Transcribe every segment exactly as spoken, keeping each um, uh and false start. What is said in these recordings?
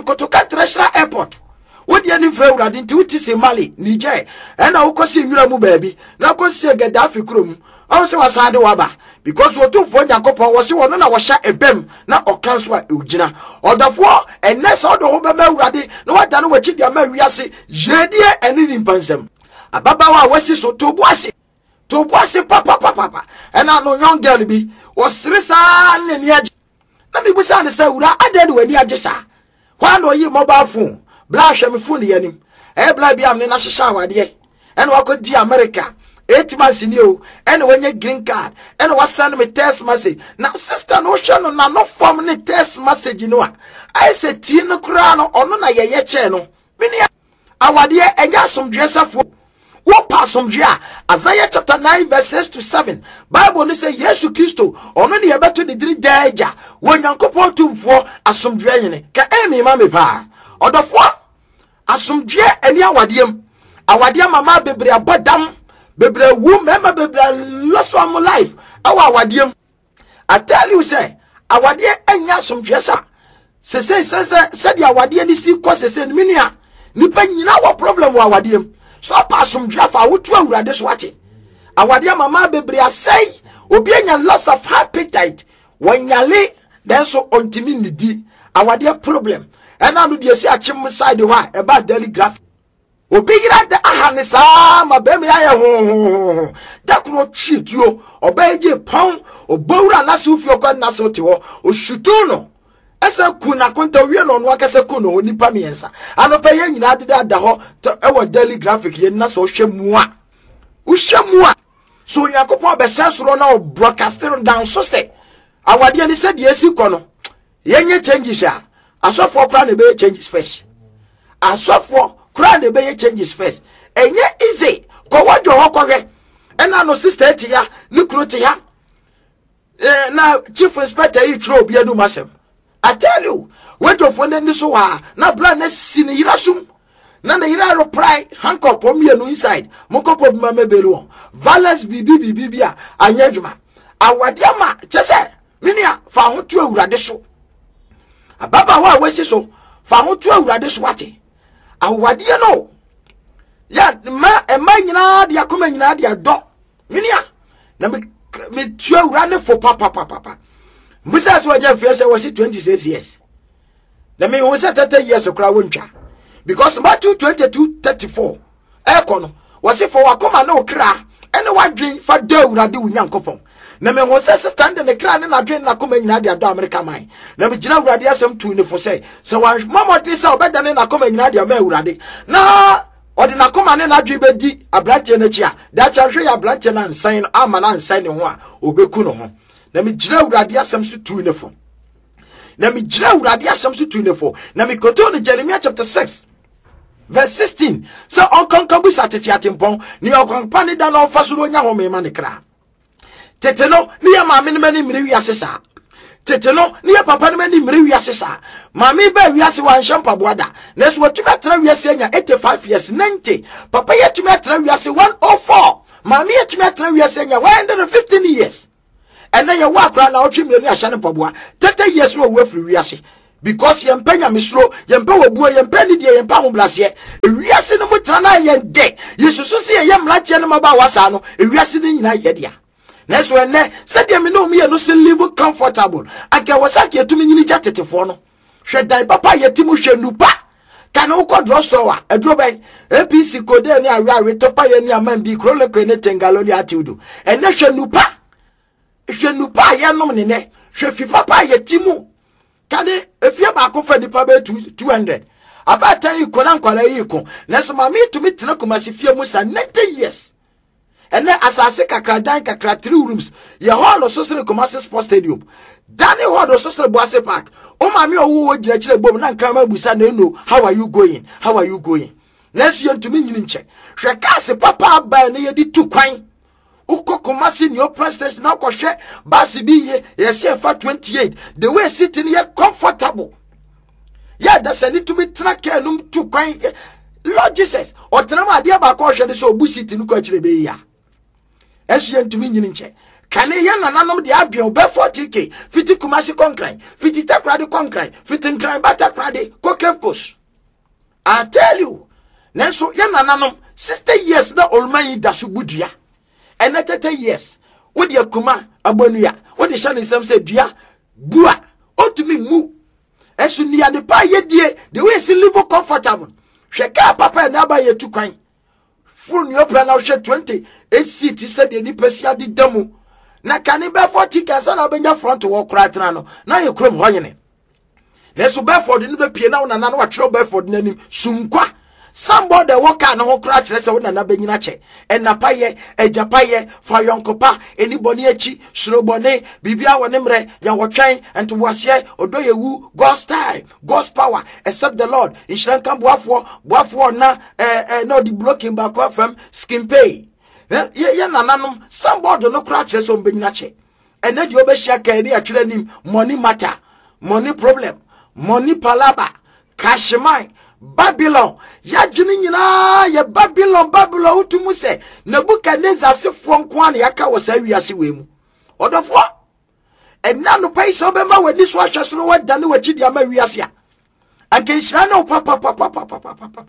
Kotoka International Airport. What the any friend would into it is a Mali, Niger, and I will see you baby. Now go see a Gaddafi Krum. Also was Sade Waba. Because we two for Jacopo was one and I was shot a bem, not or transfer Ujina. Or the four, and next all the Obama ready, no one done what you may say, Jedia and in Pansem. A Baba was so to Boissy. To Boissy papa papa. And I know young girl be was Rissa and Yaj. Let me was understand what I did when Yajessa. Why no you mobile phone? Blash me phone yenim. Eh, blabby, I'm in a shower, dear. And what could the America? Eight months in you, and when you green card, and was send me text message. Now, sister, no channel, now no form any text message, you know. I said, Tino Crown or no, ye channel. Minia, our dear, and ya some dresser for what pass some drea. Isaiah chapter nine, verses to seven. Bible say, yes, you Christo, or many about to the three danger. When you couple two for as some drain, can any mammy pa or the four as some drea and ya wadium. Our dear mamma be badam. Bebre wu member bebre lost one life. Our wadium. I tell you, say, our dear enya some dresser. Say, say, say, say, the awadia ni si cause say, minia. Nipa nyina wa problem wa wadium. So pass some drafa, who to a this watty. Our dear mama bebre say, obianya loss of appetite. When ya lay, then so on timini di. Our dear problem. And I do say a chim side the why about daily graph. Obeyira de ahanisa ma be me aye ho da kro cheat yo obeje pon obowura na se ofio kwa na se ote ho oshutu no ese ku na konta wie no no akase ku no onipa miensa anopa ye nyina de da ho e wo daily graphic ye na so hwemu a uhwemu a so yakopon be sensoro na broadcasting down so say awade ni se de esi ko no ye nye changes a asofo kra na be changes first asofo Kura de be changes first. Enye easy. Ko wajo ho kohwe. Ena no sister ti ya, ni kuro ti ya. Eh na chief inspector yi tro obi adu masem. I tell you, wajo fo na ni so ha, na bla na si ni yirasum. Na na yira ro pry handcuff o mienu inside. Mokopo bi ma mebelu. Valence bibi bibi bia anyadwuma. Awade ama chese minia fa ho tu awurade so. Ababa wa wesi so fa ho tu awurade so wate. Awade no ya ma e ma nyina de akoma nyina de do minia na me me tu awura ne fo papa papa papa mbisa so waje fiese was twenty-six years na me won say thirty years okra wontwa because Matthew twenty-two thirty-four e kono was for wakoma na okra ene wadwen fa da awura de wunyankopon na me won say stand in the kra ne na dwen na akoma nyina de do America man na me gina awurade asem tu ne fo say so wan mama de say obeda ne na akoma nyina de ma awurade na odi na akoma ne na dwen be di abranche na chia da cha hwe ya abranche na nsan ama na nsan ne ho a obeku no ho na me gina awurade asem so tu ne fo na me gina awurade asem so tu ne fo na me koto ne Jeremiah chapter six verse sixteen so on konkabu sateti atempon ni okonpa ne da na ofasuro nya ho me ma ne kra teteno ni ya mama ni mani miri wiase sa teteno ni ya papa ni mani miri wiase sa mama ba wiase wan shampa boada na so tumi atra wiase nya eighty-five years ninety papa ya tumi atra wiase one oh four mama ya tumi atra wiase nya one hundred fifteen years and then you walk around na otwimi ni ahya ne paboa thirty years no we free wiase because yempanya mislo yempa wobuo yempa ni die yempa hoblase wiase no mutra na yende yesusu se ye mlache no maba wasa no wiase ni nyina yedia. Next one, said them no me no se live comfortable. Aka wasaki etumi nyini jatete fo no. Hwe dan papa yetimu hwe nupa. Kana uko drossowa edro ben A P C kode ni awe topa ye ni aman bi krole ko ne tengalo ni atiudu. Ene hwe nupa. Hwe nupa ye nom ne ne. Hwe fi papa yetimu. Kade efia ba ko fa nipa be two hundred. Abata yi ko na nkwala yi ko. Neso mama itumi tena komasifia musa ninety years. And then asase kakra dan kakra three rooms ye hall of social commerce sports stadium dani hall of social boase park o mami owo wo gina kire bom na nkrama busa na no how are you going how are you going next year to me nyini nche hwe kase papa ba na ye di tu kwan uko commerce ni open station na ko hwe basi bi ye ye se fa twenty-eight the way sitting here comfortable yeah that's a need to be track num tu kwan Lord Jesus o tenama ade ba ko hwe de so obu sitting ko kire be ya Esyen to me nyinche Can ye nananom de abio be forty k fifty Kumasi Konkran fifty Takrade Konkran fifty Nkran Bata Krade Kokef Coast. I tell you, Nenso ye nananom sixty years na olman dasu budia. And thirty years with your kuma abonuya what the shani sam say dua bua o to me mu esu ni ade pa ye die the way se live comfortable hweka papa na ba ye tu kwan full ni opera na hwe twenty eight seat said the nipasi ade damu na kani be forty ka sa na benya front wo kratena no na ye krom hoyene leso be for the no be pie na na na wa twero be for the nanim sunkwa somebody walk and ho kra kire se wona na benyina che enapaye ejapaye fa yonkopa eniboni echi shrobone bibia wone mre ya wotwen ento wase odoyewu God's time God's power except the Lord inshran kan boafo boafo na eh eh no the blocking back fm skin pay ye ye nananom somebody no kra kire se benyina che ene di obehia kan ri atwere nim money matter money problem money palaba cash mine Babylon ya jini nyina ya Babylon Babylon utumu se Nebuchadnezzar sefo nko an yaka wasa wiase wemu odofo enna no paisa obema wani so ahwesoro wadane wachidi ama wiase a anke nhira no papa papa papa papa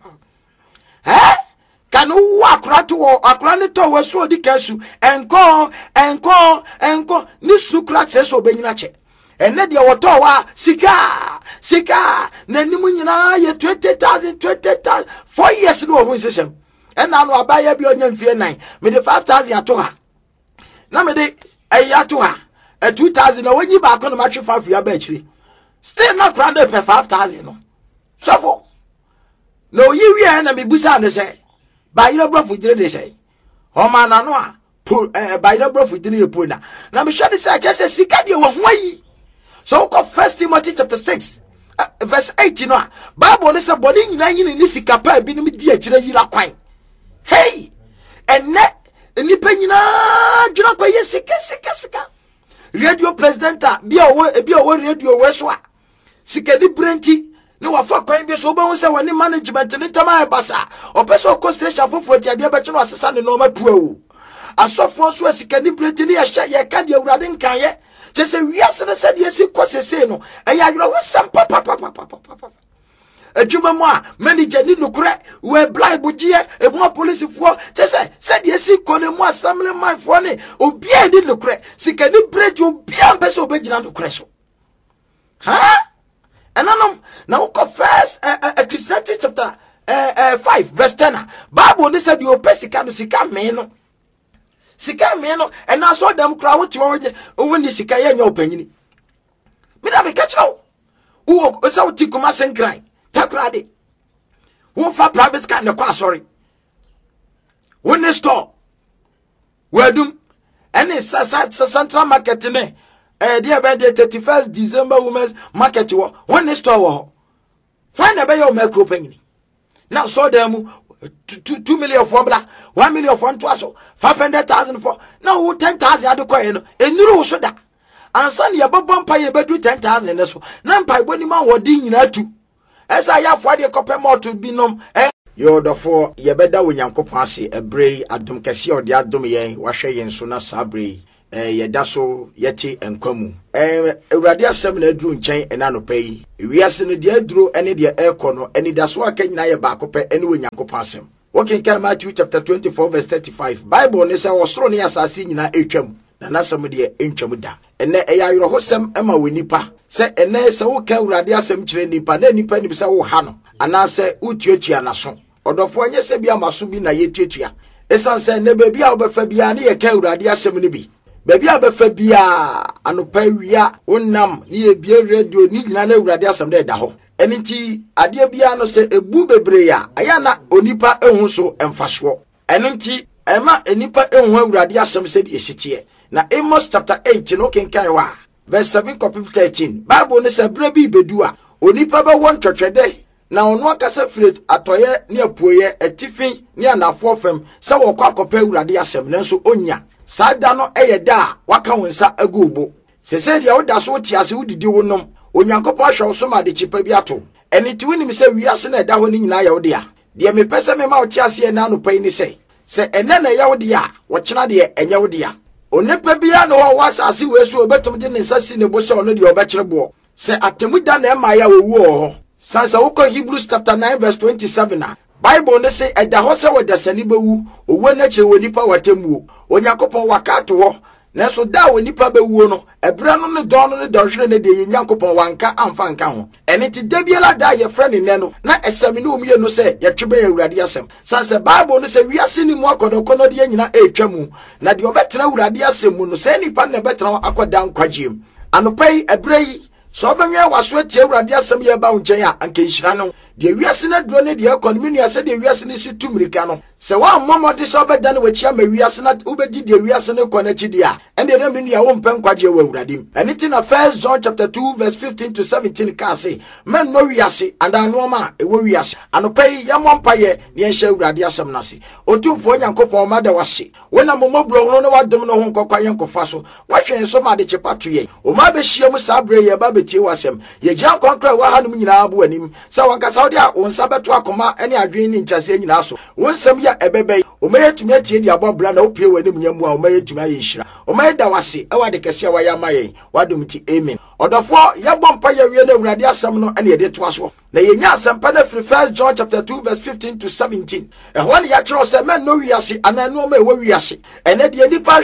eh kan wo akura to akura ne to waso odi kansu enko enko enko ni sukra tseso obenyina che enne de woto wa sika sika nanimu nyina ye twenty thousand twenty thousand four years no ho system enna no abaya bi onya mfie nine me de five thousand ato ha na me de ayi ato ha e two thousand na wanyi ba ko no matwe five ya ba chiri still not crowded per five thousand no so for no yi wi na me busa ne say ba yiro brofo dire de say o ma na no a ba yiro brofo dire ye pona na me hwade say che say sika de wo ho ayi. So go First Timothy chapter six uh, verse eight you know Bible is a body nyina yin ni sika pa bi no di akire yira kwan hey enne nipa nyina dwuna kwa ye sika sika sika radio presenter bi owo bi owo radio we so a sika di brenti ni wa fa kwan bi so bo se wani management ni tama e basa opeso ko station fofo ti ade be chi no asesa ne no ma puo asofo so sika di brenti ni ya hye ye ka di awurade nkan ye just say we are said yes cause say no and ya you know some papa papa papa papa a juma moi manager ni nukure we blind bujie e mo police fo just say said yes kone mo assembly man fo ne obi e di nukure sika ni bread obi am be so obegina nukure so ha enanom na wo confess a Christianity chapter uh, five verse ten Bible ni said you pesika no sika me no sika me no and I saw them crowd to when the sika ye nya opanyini me na me catch now wo o sa uti kuma senkran takrade wo fa private car ne kwa sorry when the store wedum and is central market ne eh dia be the thirty-first December women's market wo when the store wo when na be your make opanyini now saw them Two, two, two million formula, one million for two so five hundred thousand for now ten thousand at the coin, and you so that. And son, your bump pay bedu ten thousand. So, Nampai when man were ding in two. As I have for the copper more to be known, eh? You're the four, ye better when Yanko Passy, a bray, a dum cassi or the adumian, washayan sona sabri, eh, ye daso, yeti, and comu. Eh, a radia seminar drew chain and anopay. We are sending the drew any dear air corner, any that's why can I back up anyway Yanko pass him. Walking can Matthew chapter twenty-four, verse thirty-five. Bible is our strong assassin in our atrium, and that's somebody in Chamuda. And then a your hosem Emma Winipa. Say, and then so can radia sem nipa, then nipa nimsa o hano. And I say, Utiotia nason. Or the four years be a masubi na yetia. Esan say, ne babyเอาไป Fabiani a can radia sem nibi. Babyเอาไป Fabia, anoperia, unam, near beer radio, need none radia some day daho. Eniti ade bia no se ebu bebre ya ayana onipa ehun so emfaso eniti ema enipa ehun awurade asem se de esitie na Amos chapter eight no kenkan wa verse seven to thirteen Bible ne se bre bi bedu a onipa be won twetwede na ono akasa fret atoye ne apuoye atifin ne anafo fam se wo kwa akopa awurade asem nanso onya sada no eyeda waka wonsa agubo se se dia woda so tiase wodidi wonom Onyankopon ahwe so ma de chipa bi ato eni ti woni mi se wiase na da ho ni nyina ya wode a de me pese me ma o tiase na no pai ni se se ene na ya wode a wo kina de enye wode a onepa bia no ho wasase wesu obetum de ne nsasi ne bo se ono de obekirebo se atemuda na ema ya wowu ho sansa woko Hebrews chapter nine verse twenty-seven a Bible ne say eda ho se wedasani bewu owo na kire wonipa watemuo Onyankopon wakato ho na so da wonipa bewu no ebra no ne don no ne donhwere ne de Nyankopon wanka amfa nka ho ene ti dabiela da ye frɛ ne ne no na esemi ne omie no se ye twebe awurade asem sanse Bible no se wiase ni mu akodokono de nyina etwamu na de obetena awurade asem mu no se nipa na betena akoda nkwagiem anopai ebrei so obenwe waso atie awurade asem ye ba nchen a anka nhira no de wiase na duro ne de economy ne ase de wiase ne si tumirika no se wa momode so obeda ne wachia ma wiase na ubedi de wiase ne kona chidi a ende de menu ya wo mpen kwaje wa awurade eni na First John chapter two verse fifteen to seventeen ka say men no wiase and anoma e wo wiase anopai ya mompaye ne enhye awurade asem na se otumfo Nyankopon ma da wase wona momobro no no wadom no ho nkokwa yenkofa so wahwe so ma de chepato ye o ma be hia mu sabre ye ba betie wasem ye gya konkra wa hanum nyina abo anim sa wanka saudi a wonsa beto akoma ene adwen ni nchase nyina so wonsam ya ebebe o mayetumi atie di abobla na opie wanim nyamu a o mayetumi ayeshira o mayeda wase e wade kese wa ya maye wadom ti amen odofo ya bompa ya wie na awurade asem no ene yede to aso na yenya asempa na free First John chapter two verse fifteen to seventeen e ho ne ya kiro se men no wiase ananu ma e wo wiase ene de nipa